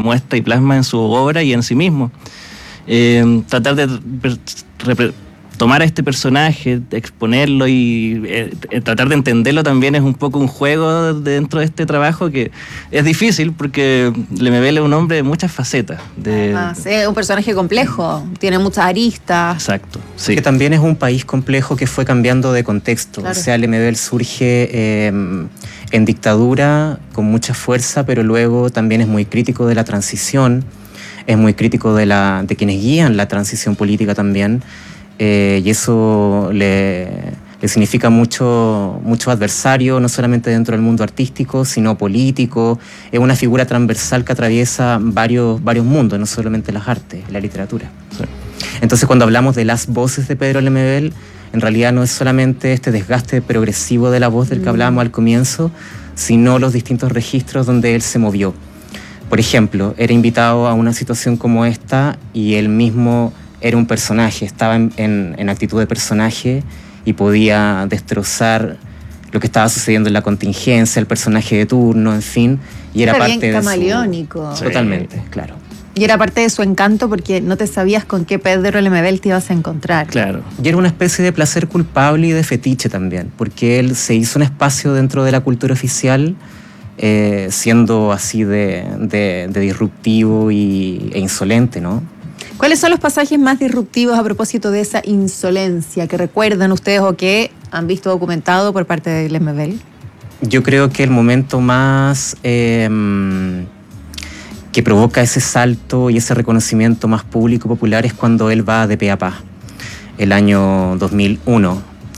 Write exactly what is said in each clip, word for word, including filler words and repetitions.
muestra y plasma en su obra y en sí mismo. Eh, tratar de repre- tomar a este personaje, exponerlo y eh, tratar de entenderlo también es un poco un juego dentro de este trabajo que es difícil porque Lemebel es un hombre de muchas facetas. De... Ah, sí, es un personaje complejo, tiene muchas aristas. Exacto, sí. Que también es un país complejo que fue cambiando de contexto. Claro. O sea, Lemebel surge eh, en dictadura con mucha fuerza, pero luego también es muy crítico de la transición, es muy crítico de, la, de quienes guían la transición política también. Eh, y eso le, le significa mucho, mucho adversario, no solamente dentro del mundo artístico, sino político. Es una figura transversal que atraviesa varios, varios mundos, no solamente las artes, la literatura. Sí. Entonces, cuando hablamos de las voces de Pedro Lemebel, en realidad no es solamente este desgaste progresivo de la voz del que hablábamos al comienzo, sino los distintos registros donde él se movió. Por ejemplo, era invitado a una situación como esta y él mismo era un personaje, estaba en, en, en actitud de personaje y podía destrozar lo que estaba sucediendo en la contingencia, el personaje de turno, en fin, y era, era parte bien de camaleónico. Su... Totalmente, claro. Y era parte de su encanto porque no te sabías con qué Pedro Lemebel te ibas a encontrar. Claro. Y era una especie de placer culpable y de fetiche también, porque él se hizo un espacio dentro de la cultura oficial, eh, siendo así de, de, de disruptivo y, e insolente, ¿no? ¿Cuáles son los pasajes más disruptivos a propósito de esa insolencia que recuerdan ustedes o que han visto documentado por parte de Lemebel? Yo creo que el momento más eh, que provoca ese salto y ese reconocimiento más público popular es cuando él va de pe a pa, el año dos mil uno.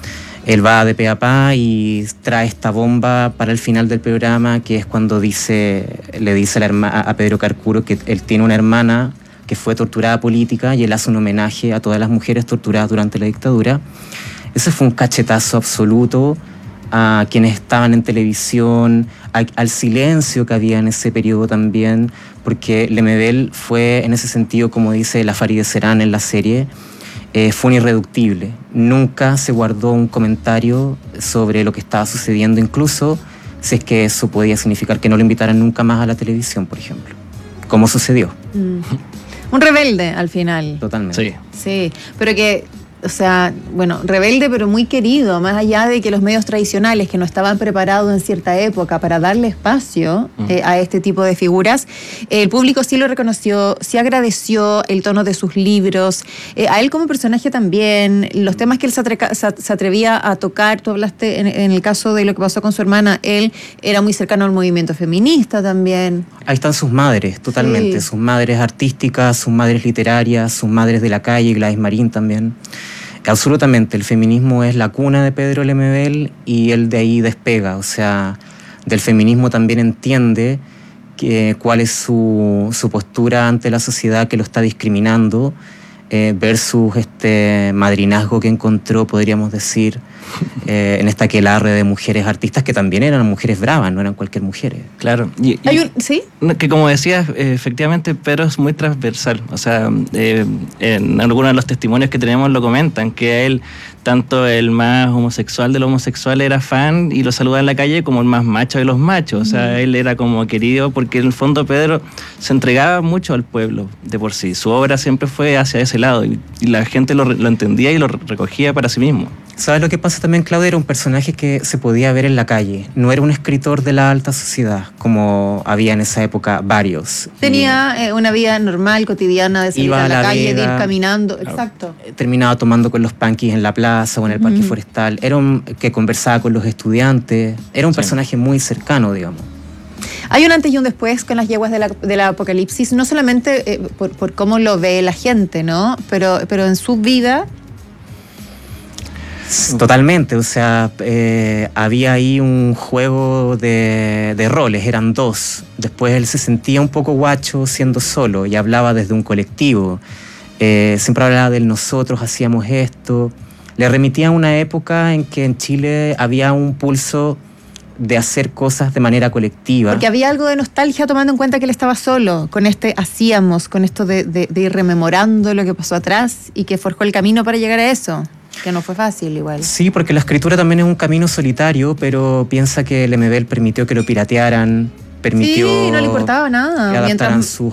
Él va de pe a pa y trae esta bomba para el final del programa, que es cuando dice, le dice a, la herma, a Pedro Carcuro que él tiene una hermana que fue torturada política y él hace un homenaje a todas las mujeres torturadas durante la dictadura. Ese fue un cachetazo absoluto a quienes estaban en televisión, a, al silencio que había en ese periodo también, porque Lemebel fue, en ese sentido, como dice la Farideh Serán en la serie, eh, fue un irreductible. Nunca se guardó un comentario sobre lo que estaba sucediendo, incluso si es que eso podía significar que no lo invitaran nunca más a la televisión, por ejemplo, como sucedió. Mm. Un rebelde, al final. Totalmente. Sí. Sí, pero que, o sea, bueno, rebelde pero muy querido, más allá de que los medios tradicionales que no estaban preparados en cierta época para darle espacio uh-huh. eh, a este tipo de figuras, eh, el público sí lo reconoció, sí agradeció el tono de sus libros, eh, a él como personaje también, los temas que él se, atre- se atrevía a tocar. Tú hablaste en, en el caso de lo que pasó con su hermana, él era muy cercano al movimiento feminista también. Ahí están sus madres, totalmente, sí. Sus madres artísticas, sus madres literarias, sus madres de la calle, Gladys Marín también. Absolutamente, el feminismo es la cuna de Pedro Lemebel y él de ahí despega, o sea, del feminismo también entiende que, cuál es su, su postura ante la sociedad que lo está discriminando, eh, versus este madrinazgo que encontró, podríamos decir, eh, en esta aquelarre de mujeres artistas que también eran mujeres bravas, no eran cualquier mujeres. Claro. Y, y, ¿Hay un, ¿Sí? Que como decías, eh, efectivamente Pedro es muy transversal. O sea, eh, en algunos de los testimonios que tenemos lo comentan, que a él, tanto el más homosexual de los homosexuales era fan y lo saludaba en la calle, como el más macho de los machos. O sea, mm. él era como querido porque en el fondo Pedro se entregaba mucho al pueblo de por sí. Su obra siempre fue hacia ese lado y, y la gente lo, lo entendía y lo recogía para sí mismo. ¿Sabes lo que pasa también, Claudia? Era un personaje que se podía ver en la calle. No era un escritor de la alta sociedad, como había en esa época varios. Tenía eh, una vida normal, cotidiana, de salir iba a la, la calle, vega, de ir caminando. Exacto. Terminaba tomando con los punkis en la plaza o en el parque uh-huh. forestal. Era un que conversaba con los estudiantes. Era un sí. personaje muy cercano, digamos. Hay un antes y un después con las yeguas de la, de la apocalipsis, no solamente eh, por, por cómo lo ve la gente, ¿no? Pero, pero en su vida... Totalmente, o sea, eh, había ahí un juego de, de roles, eran dos. Después él se sentía un poco guacho siendo solo y hablaba desde un colectivo. Eh, siempre hablaba del nosotros, hacíamos esto. Le remitía a una época en que en Chile había un pulso de hacer cosas de manera colectiva. Porque había algo de nostalgia tomando en cuenta que él estaba solo, con este hacíamos, con esto de, de, de ir rememorando lo que pasó atrás y que forjó el camino para llegar a eso. Que no fue fácil igual. Sí, porque la escritura también es un camino solitario, pero piensa que Lemebel permitió que lo piratearan, permitió sí, no le importaba nada. que adaptaran Mientras... sus